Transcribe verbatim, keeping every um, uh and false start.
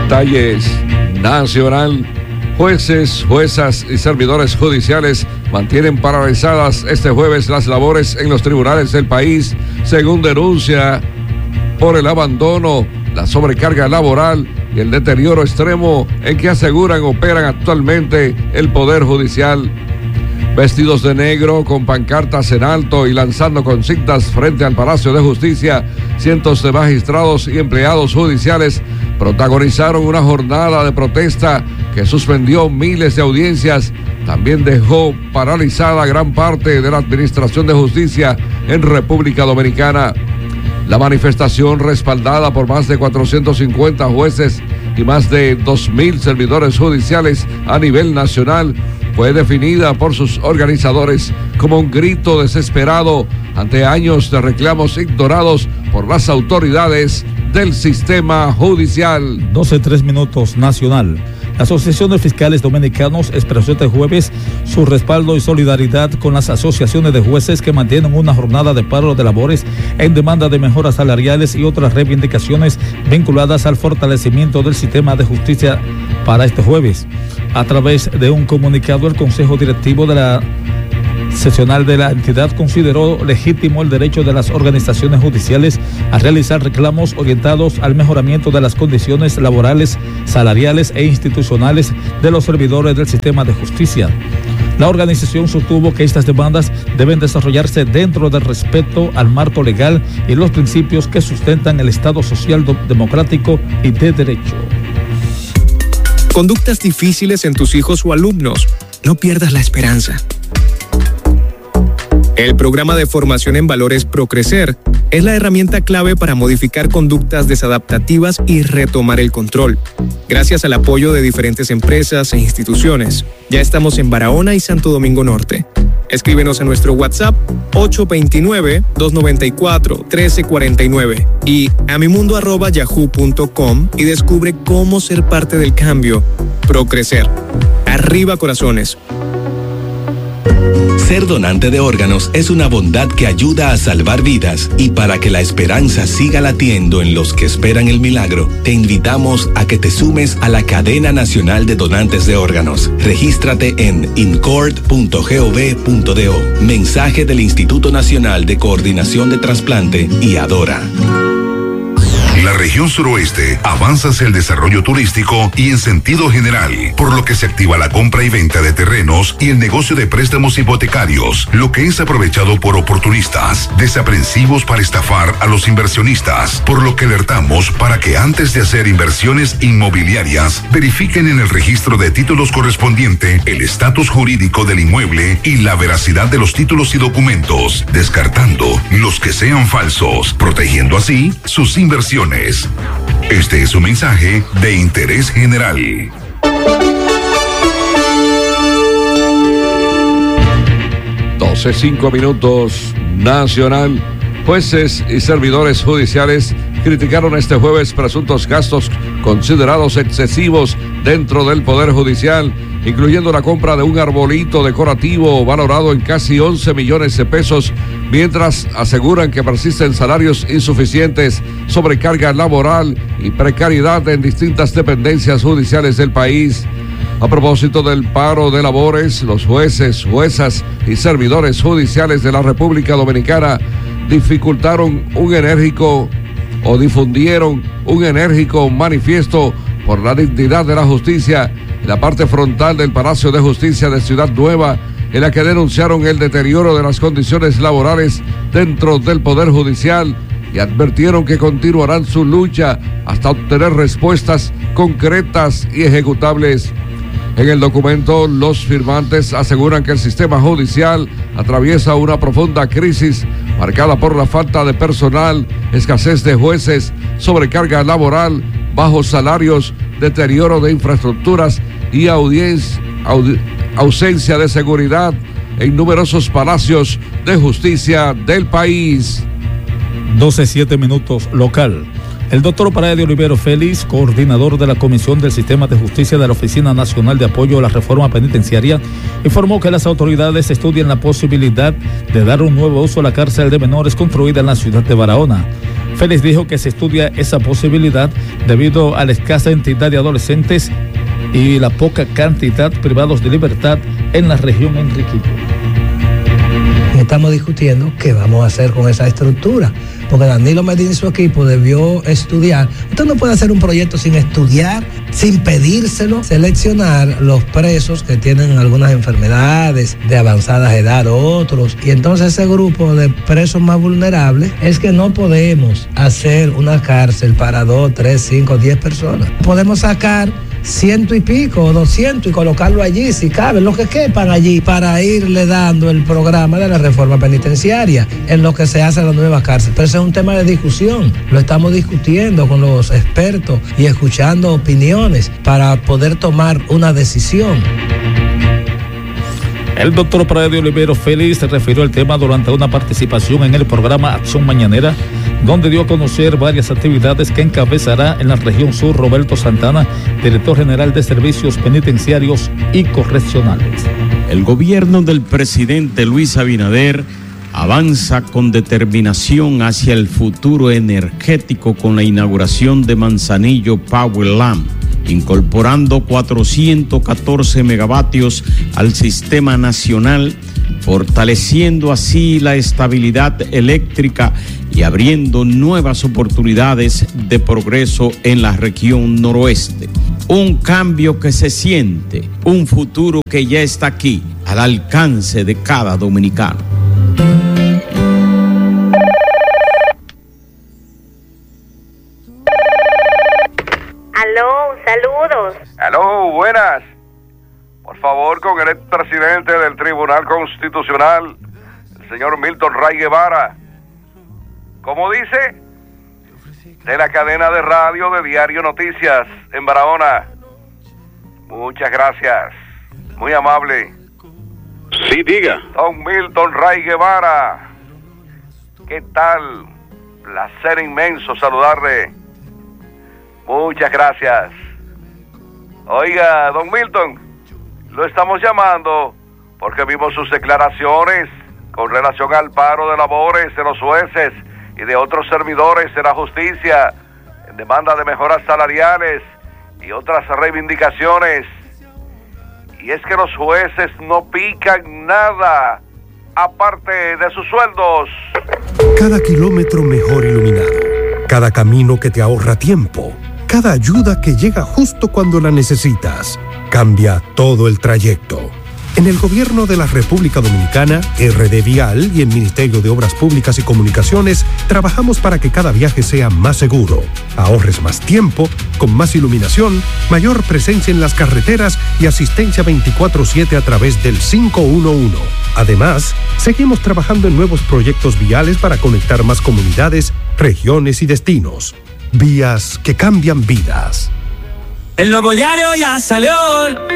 Detalles nacional. Jueces, juezas y servidores judiciales mantienen paralizadas este jueves las labores en los tribunales del país, según denuncia por el abandono, la sobrecarga laboral y el deterioro extremo en que aseguran operan actualmente el Poder Judicial. Vestidos de negro, con pancartas en alto y lanzando consignas frente al Palacio de Justicia, cientos de magistrados y empleados judiciales protagonizaron una jornada de protesta que suspendió miles de audiencias. También dejó paralizada gran parte de la Administración de Justicia en República Dominicana. La manifestación, respaldada por más de cuatrocientos cincuenta jueces y más de dos mil servidores judiciales a nivel nacional, fue definida por sus organizadores como un grito desesperado ante años de reclamos ignorados por las autoridades del sistema judicial. doce tres minutos nacional. La Asociación de Fiscales Dominicanos expresó este jueves su respaldo y solidaridad con las asociaciones de jueces que mantienen una jornada de paro de labores en demanda de mejoras salariales y otras reivindicaciones vinculadas al fortalecimiento del sistema de justicia para este jueves. A través de un comunicado, el Consejo Directivo de la Seccional de la entidad consideró legítimo el derecho de las organizaciones judiciales a realizar reclamos orientados al mejoramiento de las condiciones laborales, salariales e institucionales de los servidores del sistema de justicia. La organización sostuvo que estas demandas deben desarrollarse dentro del respeto al marco legal y los principios que sustentan el Estado social democrático y de derecho. Conductas difíciles en tus hijos o alumnos. No pierdas la esperanza. El programa de formación en valores ProCrecer es la herramienta clave para modificar conductas desadaptativas y retomar el control. Gracias al apoyo de diferentes empresas e instituciones, ya estamos en Barahona y Santo Domingo Norte. Escríbenos a nuestro WhatsApp ocho dos nueve, dos nueve cuatro, uno tres cuatro nueve y a mimundo arroba yahoo punto com y descubre cómo ser parte del cambio. ProCrecer. Arriba corazones. Ser donante de órganos es una bondad que ayuda a salvar vidas, y para que la esperanza siga latiendo en los que esperan el milagro, te invitamos a que te sumes a la Cadena Nacional de Donantes de Órganos. Regístrate en incord punto gov punto do. Mensaje del Instituto Nacional de Coordinación de Trasplante y Adora. La región suroeste avanza hacia el desarrollo turístico y en sentido general, por lo que se activa la compra y venta de terrenos y el negocio de préstamos hipotecarios, lo que es aprovechado por oportunistas, desaprensivos para estafar a los inversionistas, por lo que alertamos para que antes de hacer inversiones inmobiliarias, verifiquen en el registro de títulos correspondiente el estatus jurídico del inmueble y la veracidad de los títulos y documentos, descartando los que sean falsos, protegiendo así sus inversiones. Este es un mensaje de interés general. doce cinco minutos nacional. Jueces y servidores judiciales criticaron este jueves presuntos gastos considerados excesivos dentro del Poder Judicial, incluyendo la compra de un arbolito decorativo valorado en casi once millones de pesos, mientras aseguran que persisten salarios insuficientes, sobrecarga laboral y precariedad en distintas dependencias judiciales del país. A propósito del paro de labores, los jueces, juezas y servidores judiciales de la República Dominicana dificultaron un enérgico o difundieron un enérgico manifiesto por la dignidad de la justicia en la parte frontal del Palacio de Justicia de Ciudad Nueva, en la que denunciaron el deterioro de las condiciones laborales dentro del Poder Judicial y advirtieron que continuarán su lucha hasta obtener respuestas concretas y ejecutables. En el documento, los firmantes aseguran que el sistema judicial atraviesa una profunda crisis marcada por la falta de personal, escasez de jueces, sobrecarga laboral, bajos salarios, deterioro de infraestructuras y audiencia, audi, ausencia de seguridad en numerosos palacios de justicia del país. doce siete minutos local. El doctor Paradio Olivero Félix, coordinador de la Comisión del Sistema de Justicia de la Oficina Nacional de Apoyo a la Reforma Penitenciaria, informó que las autoridades estudian la posibilidad de dar un nuevo uso a la cárcel de menores construida en la ciudad de Barahona. Félix dijo que se estudia esa posibilidad debido a la escasa entidad de adolescentes y la poca cantidad privados de libertad en la región Enriquillo. Estamos discutiendo qué vamos a hacer con esa estructura, porque Danilo Medina y su equipo debió estudiar. Usted no puede hacer un proyecto sin estudiar, sin pedírselo, seleccionar los presos que tienen algunas enfermedades de avanzada edad, otros, y entonces ese grupo de presos más vulnerables es que no podemos hacer una cárcel para dos, tres, cinco, diez personas. Podemos sacar ciento y pico o doscientos y colocarlo allí si cabe, lo que quepan allí, para irle dando el programa de la reforma penitenciaria en lo que se hace en la nueva cárcel. Pero ese es un tema de discusión, lo estamos discutiendo con los expertos y escuchando opiniones para poder tomar una decisión. El doctor Pradio Olivero Félix se refirió al tema durante una participación en el programa Acción Mañanera, donde dio a conocer varias actividades que encabezará en la región sur Roberto Santana, director general de Servicios Penitenciarios y Correccionales. El gobierno del presidente Luis Abinader avanza con determinación hacia el futuro energético con la inauguración de Manzanillo Power Lamp, incorporando cuatrocientos catorce megavatios al sistema nacional, fortaleciendo así la estabilidad eléctrica y abriendo nuevas oportunidades de progreso en la región noroeste. Un cambio que se siente, un futuro que ya está aquí, al alcance de cada dominicano. Aló, saludos. Aló, buenas. Por favor, con el expresidente del Tribunal Constitucional, el señor Milton Ray Guevara. ¿Cómo dice? De la cadena de radio de Diario Noticias en Barahona. Muchas gracias. Muy amable. Sí, diga. Don Milton Ray Guevara. ¿Qué tal? Placer inmenso saludarle. Muchas gracias. Oiga, don Milton, lo estamos llamando porque vimos sus declaraciones con relación al paro de labores de los jueces y de otros servidores de la justicia en demanda de mejoras salariales y otras reivindicaciones. Y es que los jueces no pican nada aparte de sus sueldos. Cada kilómetro mejor iluminado, cada camino que te ahorra tiempo, cada ayuda que llega justo cuando la necesitas, cambia todo el trayecto. En el Gobierno de la República Dominicana, R D Vial y el Ministerio de Obras Públicas y Comunicaciones trabajamos para que cada viaje sea más seguro, ahorres más tiempo, con más iluminación, mayor presencia en las carreteras y asistencia veinticuatro siete a través del cinco uno uno. Además, seguimos trabajando en nuevos proyectos viales para conectar más comunidades, regiones y destinos. Vías que cambian vidas. El nuevo diario ya salió.